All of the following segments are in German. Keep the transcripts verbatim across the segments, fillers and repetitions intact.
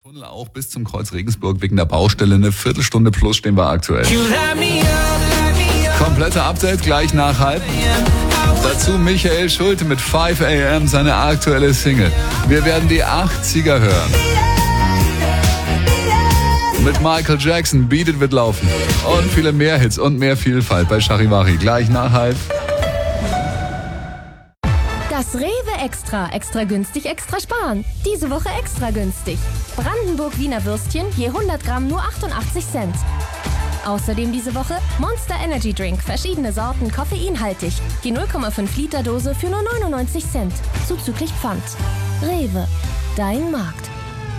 Tunnel auch bis zum Kreuz Regensburg wegen der Baustelle. Eine Viertelstunde plus stehen wir aktuell. Komplette Update gleich nach halb. Dazu Michael Schulte mit five a m, seine aktuelle Single. Wir werden die achtziger hören. Mit Michael Jackson, Beat It wird laufen. Und viele mehr Hits und mehr Vielfalt bei Charivari. Gleich nach halb. Das Rewe Extra. Extra günstig, extra sparen. Diese Woche extra günstig. Brandenburg Wiener Würstchen, je hundert Gramm nur achtundachtzig Cent. Außerdem diese Woche Monster Energy Drink, verschiedene Sorten, koffeinhaltig. Die null Komma fünf Liter Dose für nur neunundneunzig Cent. Zuzüglich Pfand. Rewe, dein Markt.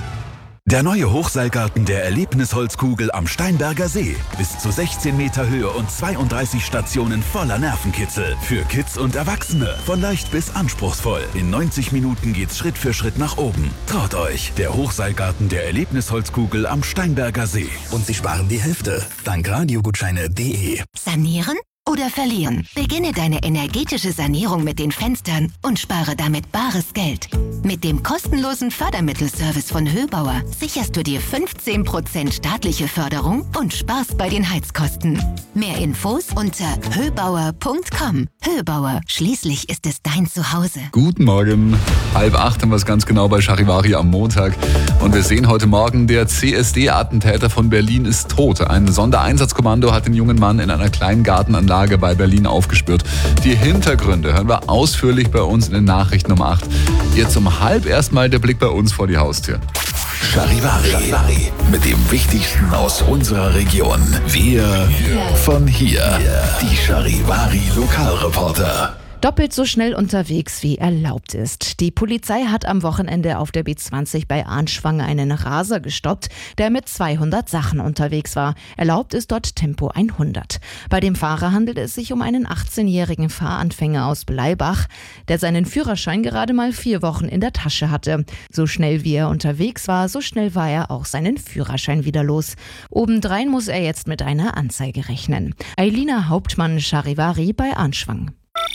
Der neue Hochseilgarten der Erlebnisholzkugel am Steinberger See. Bis zu sechzehn Meter Höhe und zweiunddreißig Stationen voller Nervenkitzel. Für Kids und Erwachsene. Von leicht bis anspruchsvoll. In neunzig Minuten geht's Schritt für Schritt nach oben. Traut euch. Der Hochseilgarten der Erlebnisholzkugel am Steinberger See. Und Sie sparen die Hälfte. Dank Radiogutscheine punkt de. Sanieren oder verlieren? Beginne deine energetische Sanierung mit den Fenstern und spare damit bares Geld. Mit dem kostenlosen Fördermittelservice von Höbauer sicherst du dir fünfzehn Prozent staatliche Förderung und sparst bei den Heizkosten. Mehr Infos unter höbauer punkt com. Höbauer, schließlich ist es dein Zuhause. Guten Morgen. Halb acht haben wir es ganz genau bei Charivari am Montag. Und wir sehen heute Morgen, der C S D-Attentäter von Berlin ist tot. Ein Sondereinsatzkommando hat den jungen Mann in einer kleinen Gartenanlage bei Berlin aufgespürt. Die Hintergründe hören wir ausführlich bei uns in den Nachrichten um acht. Jetzt um halb erstmal der Blick bei uns vor die Haustür. Charivari. Charivari. Mit dem Wichtigsten aus unserer Region. Wir von hier. Die Charivari Lokalreporter. Doppelt so schnell unterwegs, wie erlaubt ist. Die Polizei hat am Wochenende auf der B zwanzig bei Arnschwang einen Raser gestoppt, der mit zweihundert Sachen unterwegs war. Erlaubt ist dort Tempo hundert. Bei dem Fahrer handelt es sich um einen achtzehnjährigen Fahranfänger aus Bleibach, der seinen Führerschein gerade mal vier Wochen in der Tasche hatte. So schnell wie er unterwegs war, so schnell war er auch seinen Führerschein wieder los. Obendrein muss er jetzt mit einer Anzeige rechnen. Eilina Hauptmann, Charivari bei Arnschwang.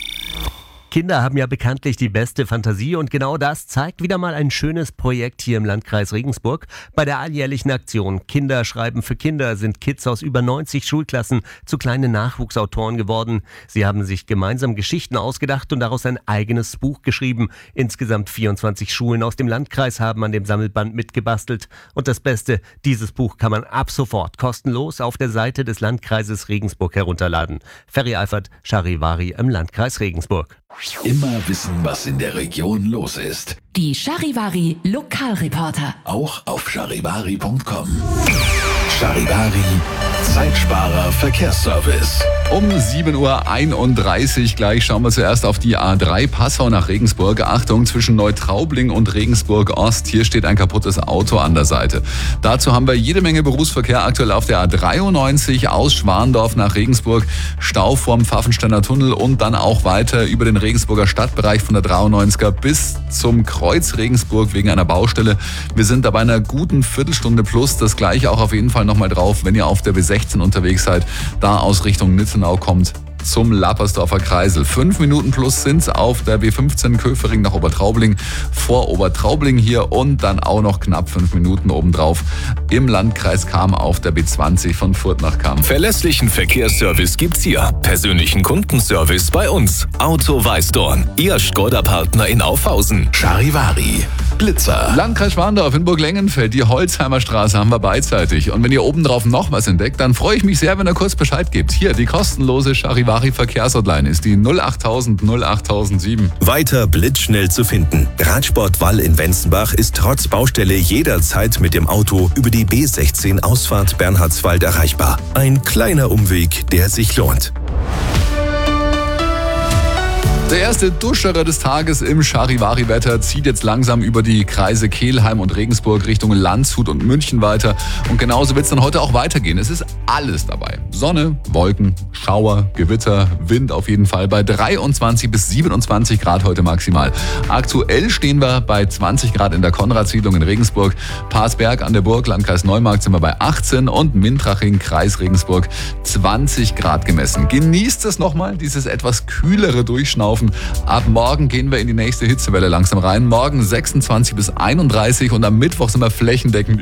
Kinder haben ja bekanntlich die beste Fantasie und genau das zeigt wieder mal ein schönes Projekt hier im Landkreis Regensburg. Bei der alljährlichen Aktion Kinder schreiben für Kinder sind Kids aus über neunzig Schulklassen zu kleinen Nachwuchsautoren geworden. Sie haben sich gemeinsam Geschichten ausgedacht und daraus ein eigenes Buch geschrieben. Insgesamt vierundzwanzig Schulen aus dem Landkreis haben an dem Sammelband mitgebastelt. Und das Beste, dieses Buch kann man ab sofort kostenlos auf der Seite des Landkreises Regensburg herunterladen. Ferry Eifert, Charivari im Landkreis Regensburg. Immer wissen, was in der Region los ist. Die Charivari Lokalreporter. Auch auf charivari punkt com. Charivari, Zeitsparer Verkehrsservice. Um sieben Uhr einunddreißig gleich schauen wir zuerst auf die A drei Passau nach Regensburg. Achtung, zwischen Neutraubling und Regensburg Ost. Hier steht ein kaputtes Auto an der Seite. Dazu haben wir jede Menge Berufsverkehr aktuell auf der A dreiundneunzig aus Schwandorf nach Regensburg. Stau vorm Pfaffensteiner Tunnel und dann auch weiter über den Regensburger Stadtbereich von der dreiundneunziger bis zum Kreuz Regensburg wegen einer Baustelle. Wir sind da bei einer guten Viertelstunde plus. Das gleiche auch auf jeden Fall nochmal drauf, wenn ihr auf der B sechzehn unterwegs seid, da aus Richtung Nitzenau kommt zum Lappersdorfer Kreisel. Fünf Minuten plus sind's auf der B fünfzehn Köfering nach Obertraubling, vor Obertraubling hier und dann auch noch knapp fünf Minuten obendrauf im Landkreis Cham auf der B zwanzig von Furth nach Cham. Verlässlichen Verkehrsservice gibt's hier. Persönlichen Kundenservice bei uns. Auto Weißdorn, Ihr Skoda-Partner in Aufhausen. Charivari, Blitzer. Landkreis Schwandorf in Burglengenfeld, die Holzheimer Straße haben wir beidseitig. Und wenn ihr obendrauf noch was entdeckt, dann freue ich mich sehr, wenn ihr kurz Bescheid gebt. Hier, die kostenlose Charivari Verkehrshotline ist die null achttausend null achttausendsieben. Weiter blitzschnell zu finden. Radsport Wall in Wenzenbach ist trotz Baustelle jederzeit mit dem Auto über die B sechzehn Ausfahrt Bernhardswald erreichbar. Ein kleiner Umweg, der sich lohnt. Der erste Duscherer des Tages im Charivari-Wetter zieht jetzt langsam über die Kreise Kelheim und Regensburg Richtung Landshut und München weiter. Und genauso wird es dann heute auch weitergehen. Es ist alles dabei. Sonne, Wolken, Schauer, Gewitter, Wind auf jeden Fall bei dreiundzwanzig bis siebenundzwanzig Grad heute maximal. Aktuell stehen wir bei zwanzig Grad in der Konradsiedlung in Regensburg. Parsberg an der Burg, Landkreis Neumarkt sind wir bei achtzehn und Mintraching, Kreis Regensburg zwanzig Grad gemessen. Genießt es nochmal, dieses etwas kühlere Durchschnaufen. Ab morgen gehen wir in die nächste Hitzewelle langsam rein. Morgen sechsundzwanzig bis einunddreißig und am Mittwoch sind wir flächendeckend